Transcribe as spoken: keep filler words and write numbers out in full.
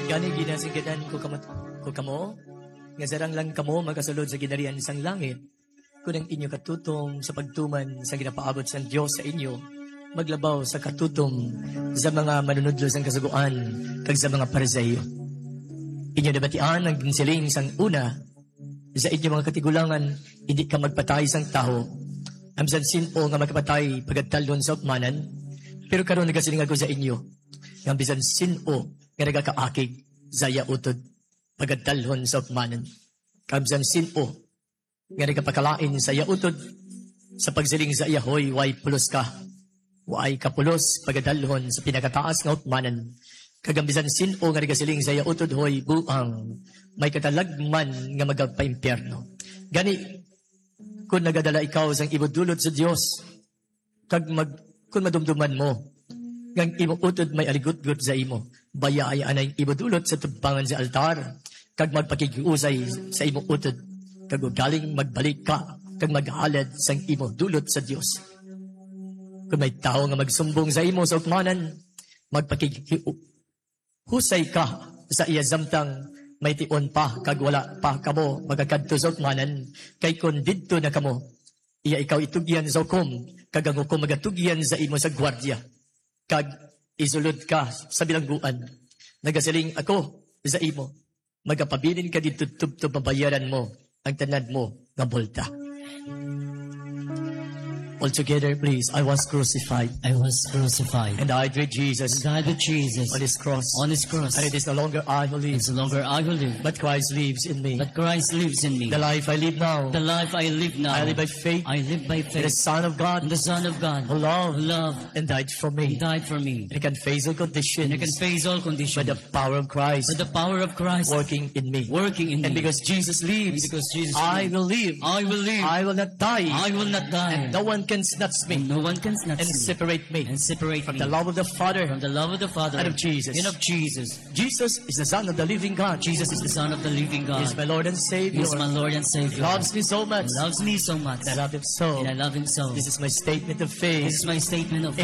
Gani ginasigadan ko kamo, ko kamo, nga sarang lang kamo makasulod sa ginarian sang langit, kung ang inyo katutong sa pagtuman sa ginapaabot sa Diyos sa inyo, maglabaw sa katutom sa mga manunudlo sang kasuguan, kag sa mga pariseyo. Inyo nabatian ang ginsiling sang una, sa inyo mga katigulangan, hindi ka magpatay sang tao, amsan sinpo nga magpatay pagadtalon sa upmanan, pero karon nagasiling ako sa inyo, nga bisan sinpo nga nagakaakig, zaya utod, pagadtalon sa upmanan. Kamsan sinpo, nga nagapakalain sa yautod, sa pagsiling sa yahoy, way pulos ka, way kapulos, pagadalhon sa pinakataas nga upmanan. Kagambisan sinpo nga nagasiling sa yautod, hoy buang, may katalagman nga magagpa-impyerno. Gani, kung nagadala ikaw sang ibudulot sa Dios, kag mag, kung madumduman mo, ngang imong utod may aligutgut sa imo, baya ay anay ibudulot sa tubangan sa altar, kag magpakikiusay sa imong utod, kag galing magbalik ka, kag maghalad sang imo dulot sa Dios. Kung may tao nga magsumbong sa imo sa ukmanan, magpakikiusay ka sa iya zamtang may tion pa, kag wala pa kamo magakadto sa ukmanan, kay kung didto na kamo, iya ikaw itugyan sa hukom, kag ang hukom magatugyan sa imo sa gwardya, kag isulod ka sa bilangguan. Nagasiling ako sa imo, magapabilin ka dito tubto mabayaran mo ang tanad mo nga bolta. All together, please. I was crucified. I was crucified. And died with Jesus. And died with Jesus. On his cross. On his cross. And it is no longer I who live. It's no longer I who live. But Christ lives in me. But Christ lives in me. The life I live now. The life I live now. I live by faith. I live by faith. In the Son of God. In the Son of God. Who loved. Who loved. And died for me. He died for me. And I can face all conditions. And I can face all conditions. By the power of Christ. By the power of Christ. Working in me. Working in and me. Because Jesus lives. And because Jesus I lives. will live. I will live. I will not die. I will not die. And no one can snatch me. And no one can snatch and me. separate me. And separate from me. the love of the Father. From the love of the Father. And of Jesus. And of Jesus. Jesus is the Son of the living God. Jesus is the Son of the living God. He is my Lord and Savior. He is my Lord and Savior. He loves me so much. He loves me so much. And I love him so. And I love him so. This is my statement of faith. This is my statement of faith.